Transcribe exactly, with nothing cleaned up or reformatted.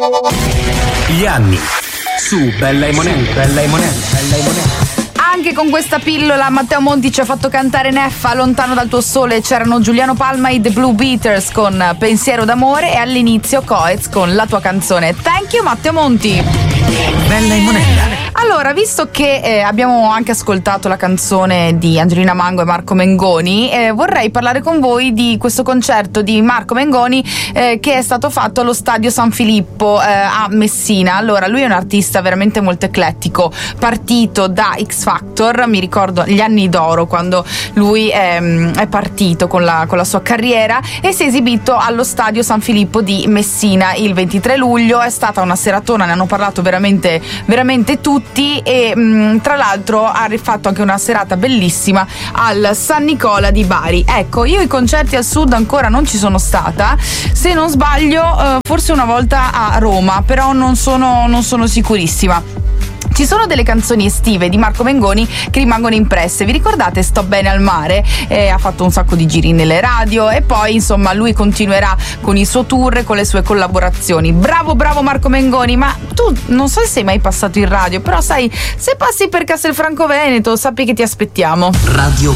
Gli anni su Bella e Monelli. Bella e Monelli. Bella e Monelli. Anche con questa pillola Matteo Monti ci ha fatto cantare Neffa, Lontano dal tuo sole. C'erano Giuliano Palma e The Blue Beaters con Pensiero d'amore e all'inizio Coez con La tua canzone. Thank you Matteo Monti. Bella e Monella. Allora, visto che eh, abbiamo anche ascoltato la canzone di Angelina Mango e Marco Mengoni, eh, vorrei parlare con voi di questo concerto di Marco Mengoni eh, che è stato fatto allo Stadio San Filippo eh, a Messina. Allora, lui è un artista veramente molto eclettico, partito da X Factor, mi ricordo gli anni d'oro quando lui ehm, è partito con la, con la sua carriera, e si è esibito allo Stadio San Filippo di Messina il ventitré luglio. È stata una seratona, ne hanno parlato veramente, veramente tutti. E mh, tra l'altro ha rifatto anche una serata bellissima al San Nicola di Bari. Ecco, io i concerti al sud ancora non ci sono stata, se non sbaglio eh, forse una volta a Roma, però non sono, non sono sicurissima. Ci sono delle canzoni estive di Marco Mengoni che rimangono impresse. Vi ricordate Sto bene al mare? Eh, ha fatto un sacco di giri nelle radio e poi insomma lui continuerà con il suo tour e con le sue collaborazioni. Bravo bravo Marco Mengoni, ma tu non so se sei mai passato in radio, però sai, se passi per Castelfranco Veneto sappi che ti aspettiamo. Radio